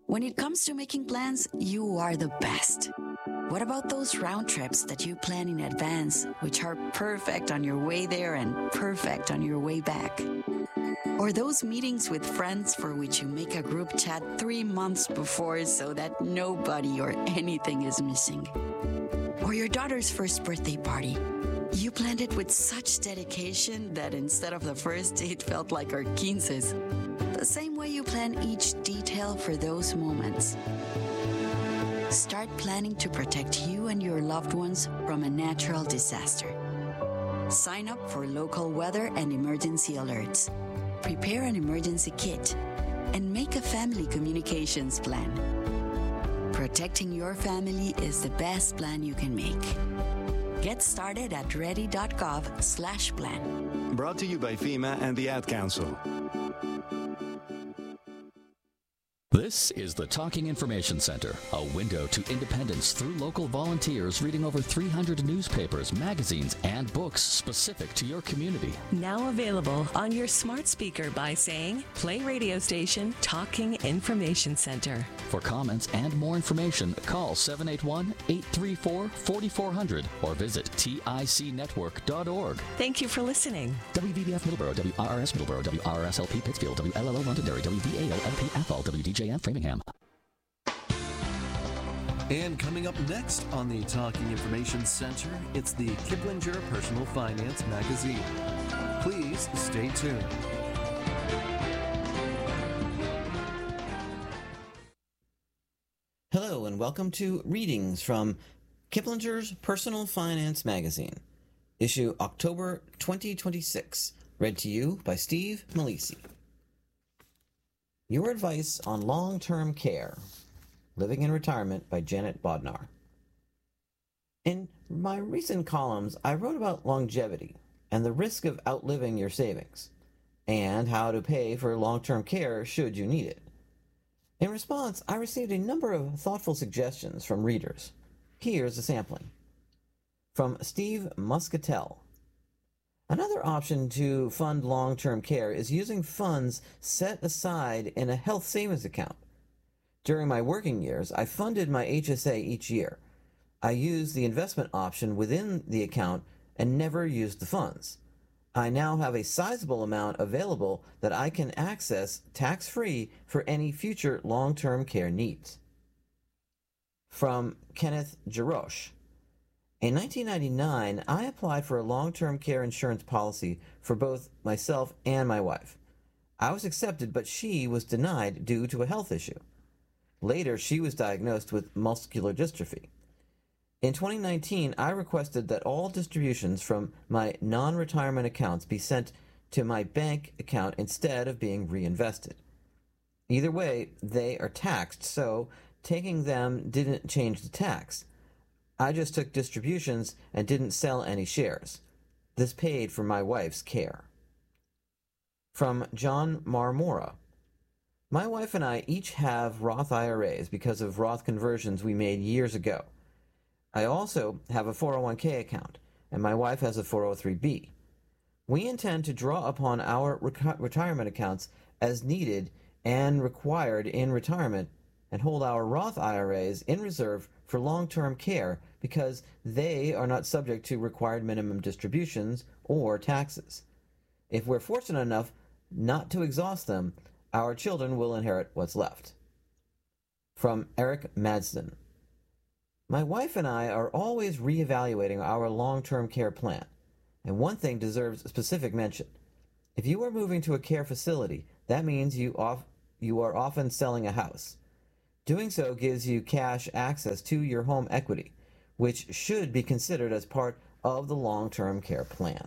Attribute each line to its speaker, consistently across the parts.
Speaker 1: When it comes to making plans, you are the best. What about those round trips that you plan in advance, which are perfect on your way there and perfect on your way back? Or those meetings with friends for which you make a group chat 3 months before so that nobody or anything is missing? Or your daughter's first birthday party. You planned it with such dedication that instead of the first, it felt like our quinces. The same way you plan each detail for those moments. Start planning to protect you and your loved ones from a natural disaster. Sign up for local weather and emergency alerts. Prepare an emergency kit and make a family communications plan. Protecting your family is the best plan you can make. Get started at ready.gov/plan.
Speaker 2: Brought to you by FEMA and the Ad Council.
Speaker 3: This is the Talking Information Center, a window to independence through local volunteers reading over 300 newspapers, magazines, and books specific to your community.
Speaker 4: Now available on your smart speaker by saying, play radio station Talking Information Center.
Speaker 3: For comments and more information, call 781-834-4400 or visit ticnetwork.org.
Speaker 4: Thank you for listening.
Speaker 3: WVBF Middleborough, WRRS Middleborough, WRSLP Pittsfield, WLLO Londonderry, WVALLP Athol, WDJM Framingham.
Speaker 5: And coming up next on the Talking Information Center, it's the Kiplinger Personal Finance Magazine. Please stay tuned.
Speaker 6: Hello and welcome to Readings from Kiplinger's Personal Finance Magazine, issue October 2026, read to you by Steve Malisi. Your Advice on Long-Term Care, Living in Retirement by Janet Bodnar. In my recent columns, I wrote about longevity and the risk of outliving your savings, and how to pay for long-term care should you need it. In response, I received a number of thoughtful suggestions from readers. Here's a sampling. From Steve Muscatel. Another option to fund long-term care is using funds set aside in a health savings account. During my working years, I funded my HSA each year. I used the investment option within the account and never used the funds. I now have a sizable amount available that I can access tax-free for any future long-term care needs. From Kenneth Jarosh. In 1999, I applied for a long-term care insurance policy for both myself and my wife. I was accepted, but she was denied due to a health issue. Later, she was diagnosed with muscular dystrophy. In 2019, I requested that all distributions from my non-retirement accounts be sent to my bank account instead of being reinvested. Either way, they are taxed, so taking them didn't change the tax. I just took distributions and didn't sell any shares. This paid for my wife's care. From John Marmora. My wife and I each have Roth IRAs because of Roth conversions we made years ago. I also have a 401k account, and my wife has a 403b. We intend to draw upon our retirement accounts as needed and required in retirement and hold our Roth IRAs in reserve for long-term care because they are not subject to required minimum distributions or taxes. If we're fortunate enough not to exhaust them, our children will inherit what's left. From Eric Madsden. My wife and I are always reevaluating our long-term care plan, and one thing deserves specific mention. If you are moving to a care facility, that means you are often selling a house. Doing so gives you cash access to your home equity, which should be considered as part of the long-term care plan.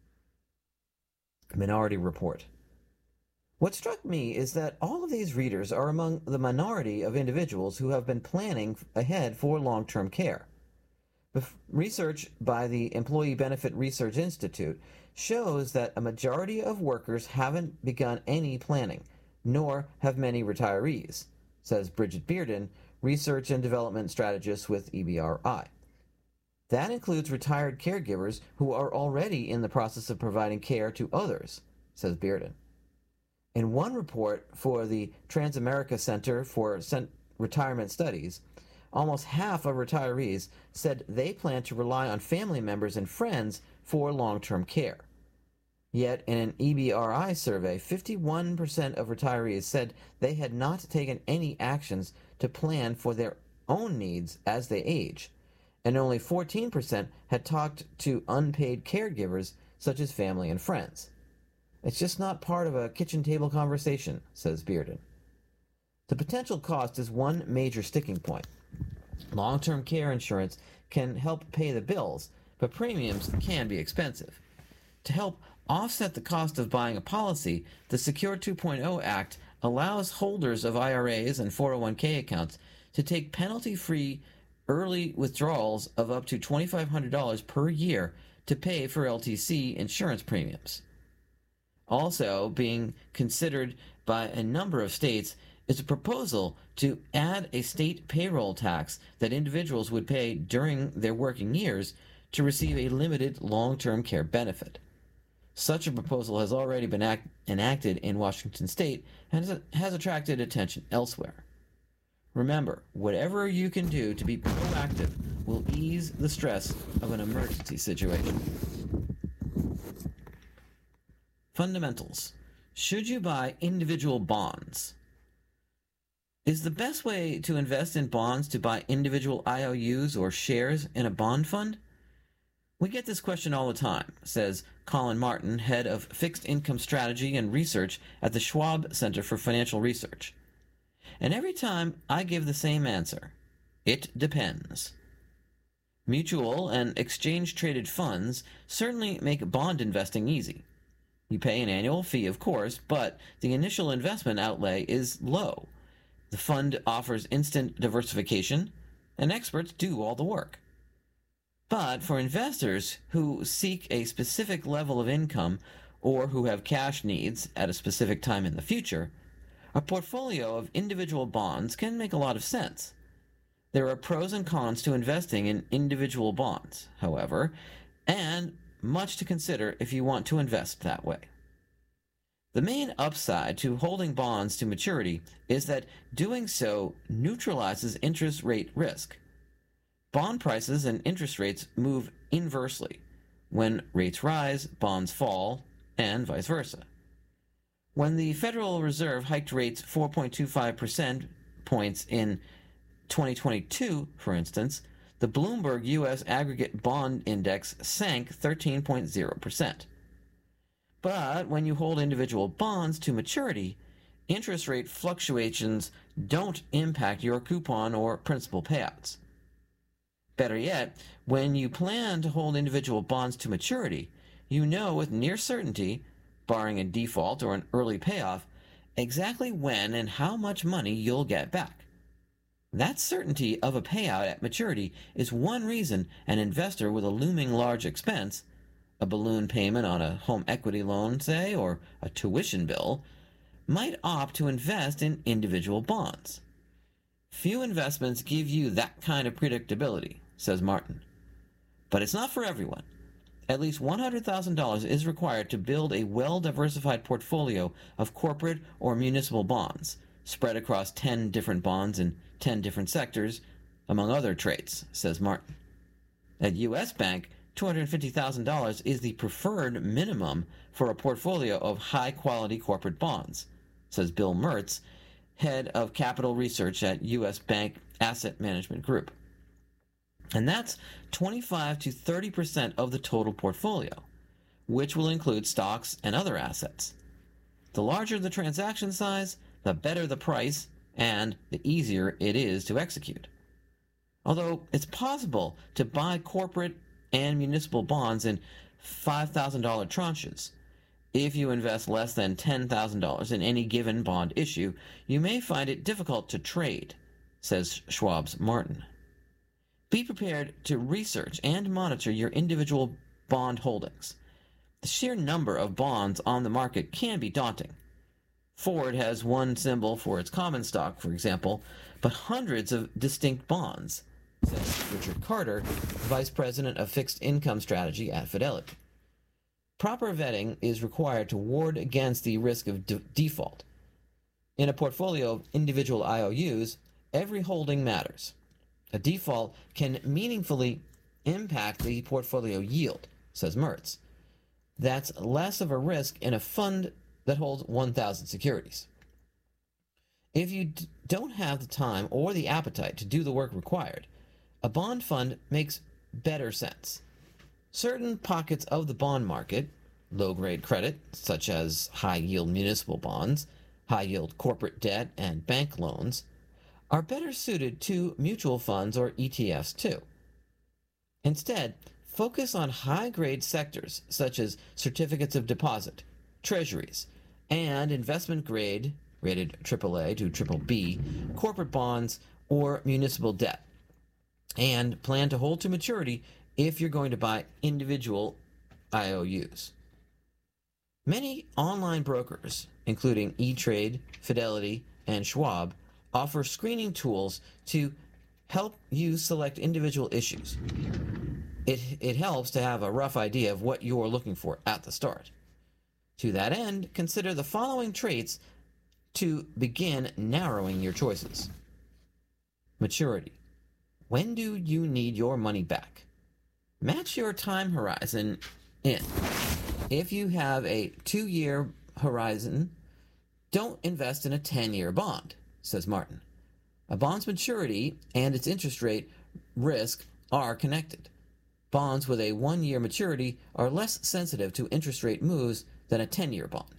Speaker 6: Minority Report. What struck me is that all of these readers are among the minority of individuals who have been planning ahead for long-term care. Research by the Employee Benefit Research Institute shows that a majority of workers haven't begun any planning, nor have many retirees, says Bridget Bearden, Research and Development Strategist with EBRI. That includes retired caregivers who are already in the process of providing care to others, says Bearden. In one report for the Transamerica Center for retirement studies, almost half of retirees said they plan to rely on family members and friends for long-term care. Yet, in an EBRI survey, 51% of retirees said they had not taken any actions to plan for their own needs as they age, and only 14% had talked to unpaid caregivers such as family and friends. It's just not part of a kitchen table conversation, says Bearden. The potential cost is one major sticking point. Long-term care insurance can help pay the bills, but premiums can be expensive. To help offset the cost of buying a policy, the Secure 2.0 Act allows holders of IRAs and 401k accounts to take penalty-free early withdrawals of up to $2,500 per year to pay for LTC insurance premiums. Also being considered by a number of states is a proposal to add a state payroll tax that individuals would pay during their working years to receive a limited long-term care benefit. Such a proposal has already been enacted in Washington state and has attracted attention elsewhere. Remember, whatever you can do to be proactive will ease the stress of an emergency situation. Fundamentals. Should you buy individual bonds? Is the best way to invest in bonds to buy individual IOUs or shares in a bond fund? We get this question all the time, says Colin Martin, head of Fixed Income Strategy and Research at the Schwab Center for Financial Research. And every time I give the same answer. It depends. Mutual and exchange-traded funds certainly make bond investing easy. You pay an annual fee, of course, but the initial investment outlay is low. The fund offers instant diversification, and experts do all the work. But for investors who seek a specific level of income or who have cash needs at a specific time in the future, a portfolio of individual bonds can make a lot of sense. There are pros and cons to investing in individual bonds, however, and much to consider if you want to invest that way. The main upside to holding bonds to maturity is that doing so neutralizes interest rate risk. Bond prices and interest rates move inversely. When rates rise, bonds fall, and vice versa. When the Federal Reserve hiked rates 4.25% points in 2022, for instance, the Bloomberg U.S. Aggregate Bond Index sank 13.0%. But when you hold individual bonds to maturity, interest rate fluctuations don't impact your coupon or principal payouts. Better yet, when you plan to hold individual bonds to maturity, you know with near certainty, barring a default or an early payoff, exactly when and how much money you'll get back. That certainty of a payout at maturity is one reason an investor with a looming large expense, a balloon payment on a home equity loan, say, or a tuition bill, might opt to invest in individual bonds. Few investments give you that kind of predictability, says Martin. But it's not for everyone. At least $100,000 is required to build a well-diversified portfolio of corporate or municipal bonds, spread across 10 different bonds in 10 different sectors, among other traits, says Martin. At U.S. Bank, $250,000 is the preferred minimum for a portfolio of high-quality corporate bonds, says Bill Mertz, head of capital research at U.S. Bank Asset Management Group. And that's 25 to 30% of the total portfolio, which will include stocks and other assets. The larger the transaction size, the better the price, and the easier it is to execute. Although it's possible to buy corporate and municipal bonds in $5,000 tranches. If you invest less than $10,000 in any given bond issue, you may find it difficult to trade, says Schwab's Martin. Be prepared to research and monitor your individual bond holdings. The sheer number of bonds on the market can be daunting. Ford has one symbol for its common stock, for example, but hundreds of distinct bonds, says Richard Carter, Vice President of Fixed Income Strategy at Fidelity. Proper vetting is required to ward against the risk of default. In a portfolio of individual IOUs, every holding matters. A default can meaningfully impact the portfolio yield, says Mertz. That's less of a risk in a fund that holds 1,000 securities. If you don't have the time or the appetite to do the work required, a bond fund makes better sense. Certain pockets of the bond market, low-grade credit, such as high-yield municipal bonds, high-yield corporate debt, and bank loans, are better suited to mutual funds or ETFs too. Instead, focus on high-grade sectors such as certificates of deposit, treasuries, and investment-grade, rated AAA to BBB, corporate bonds or municipal debt, and plan to hold to maturity if you're going to buy individual IOUs. Many online brokers, including E-Trade, Fidelity, and Schwab, offer screening tools to help you select individual issues. It helps to have a rough idea of what you're looking for at the start. To that end, consider the following traits to begin narrowing your choices. Maturity. When do you need your money back? Match your time horizon in. If you have a 2-year horizon, don't invest in a 10-year bond, says Martin. A bond's maturity and its interest rate risk are connected. Bonds with a 1-year maturity are less sensitive to interest rate moves than a 10-year bond.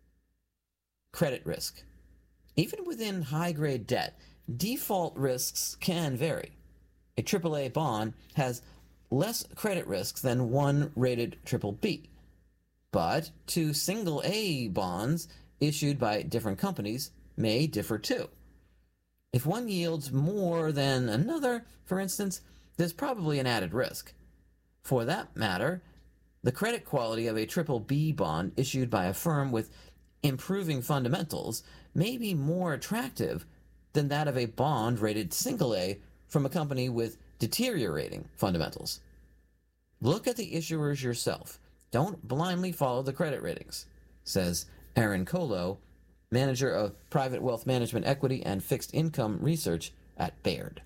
Speaker 6: Credit risk. Even within high-grade debt, default risks can vary. A AAA bond has less credit risks than one rated BBB. But two single A bonds issued by different companies may differ too. If one yields more than another, for instance, there's probably an added risk. For that matter, the credit quality of a BBB bond issued by a firm with improving fundamentals may be more attractive than that of a bond rated single A from a company with deteriorating fundamentals. Look at the issuers yourself. Don't blindly follow the credit ratings, says Aaron Colo, manager of private wealth management equity and fixed income research at Baird.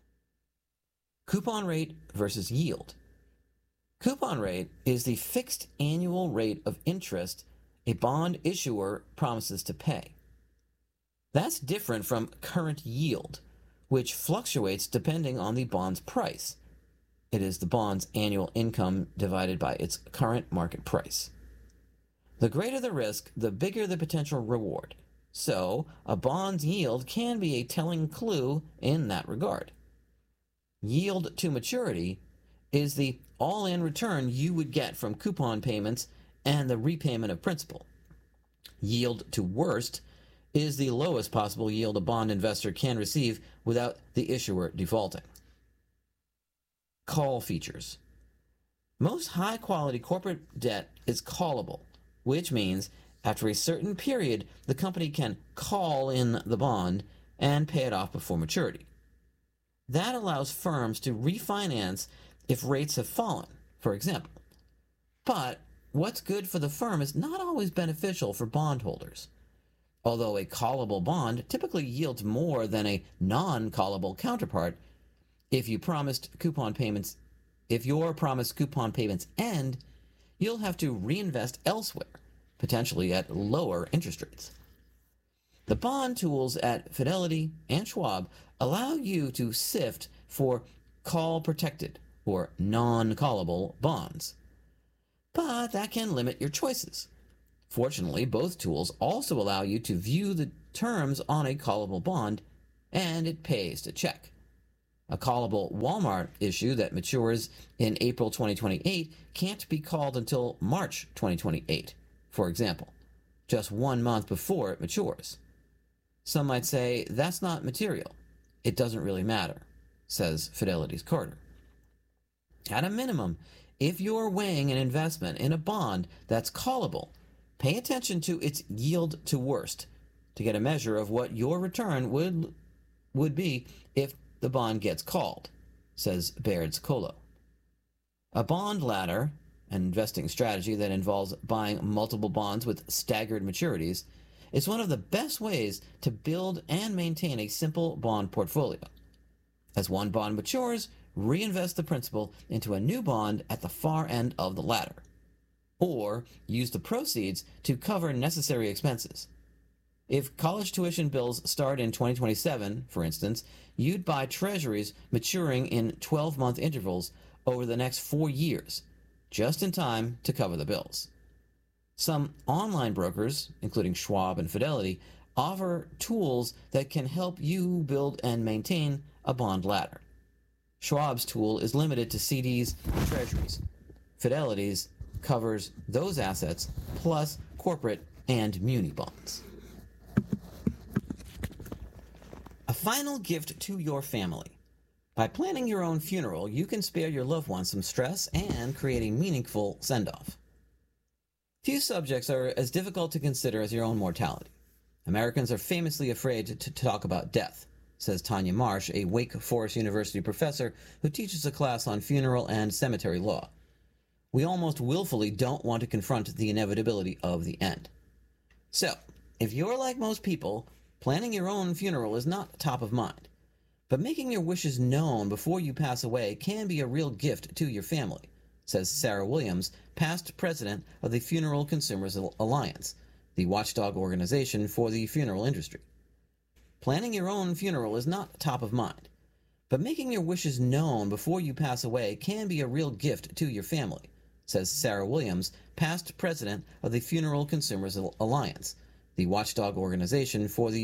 Speaker 6: Coupon rate versus yield. Coupon rate is the fixed annual rate of interest a bond issuer promises to pay. That's different from current yield, which fluctuates depending on the bond's price. It is the bond's annual income divided by its current market price. The greater the risk, the bigger the potential reward. So, a bond's yield can be a telling clue in that regard. Yield to maturity is the all-in return you would get from coupon payments and the repayment of principal. Yield to worst is the lowest possible yield a bond investor can receive without the issuer defaulting. Call features. Most high-quality corporate debt is callable, which means after a certain period, the company can call in the bond and pay it off before maturity. That allows firms to refinance if rates have fallen, for example. But what's good for the firm is not always beneficial for bondholders. Although a callable bond typically yields more than a non-callable counterpart, if your promised coupon payments end, you'll have to reinvest elsewhere, potentially at lower interest rates. The bond tools at Fidelity and Schwab allow you to sift for call-protected or non-callable bonds. But that can limit your choices. Fortunately, both tools also allow you to view the terms on a callable bond, and it pays to check. A callable Walmart issue that matures in April 2028 can't be called until March 2028, for example, just 1 month before it matures. Some might say that's not material. It doesn't really matter, says Fidelity's Carter. At a minimum, if you're weighing an investment in a bond that's callable, pay attention to its yield to worst to get a measure of what your return would be if the bond gets called, says Baird's Colo. A bond ladder, an investing strategy that involves buying multiple bonds with staggered maturities, is one of the best ways to build and maintain a simple bond portfolio. As one bond matures, reinvest the principal into a new bond at the far end of the ladder. Or use the proceeds to cover necessary expenses. If college tuition bills start in 2027, for instance, you'd buy treasuries maturing in 12-month intervals over the next 4 years, just in time to cover the bills. Some online brokers, including Schwab and Fidelity, offer tools that can help you build and maintain a bond ladder. Schwab's tool is limited to CDs and treasuries. Fidelity's covers those assets plus corporate and muni bonds. A final gift to your family. By planning your own funeral, you can spare your loved ones some stress and create a meaningful send-off. Few subjects are as difficult to consider as your own mortality. Americans are famously afraid to talk about death, says Tanya Marsh, a Wake Forest University professor who teaches a class on funeral and cemetery law. We almost willfully don't want to confront the inevitability of the end. So, if you're like most people, planning your own funeral is not top of mind. But making your wishes known before you pass away can be a real gift to your family, says Sarah Williams, past president of the Funeral Consumers Alliance, the watchdog organization for the funeral industry. Planning your own funeral is not top of mind. But making your wishes known before you pass away can be a real gift to your family, says Sarah Williams, past president of the Funeral Consumers Alliance, the watchdog organization for the